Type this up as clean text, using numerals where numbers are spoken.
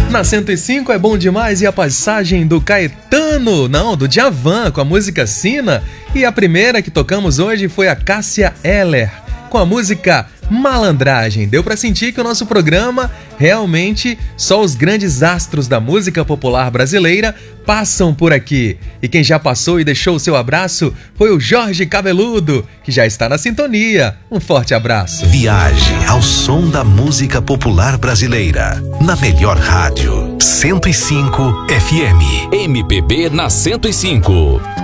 Na 105 é bom demais e a passagem do Caetano, não, do Djavan, com a música Sina. E a primeira que tocamos hoje foi a Cássia Eller, com a música Malandragem. Deu pra sentir que o nosso programa, realmente, só os grandes astros da música popular brasileira passam por aqui. E quem já passou e deixou o seu abraço foi o Jorge Cabeludo, que já está na sintonia. Um forte abraço. Viaje ao som da música popular brasileira, na melhor rádio, 105 FM. MPB na 105.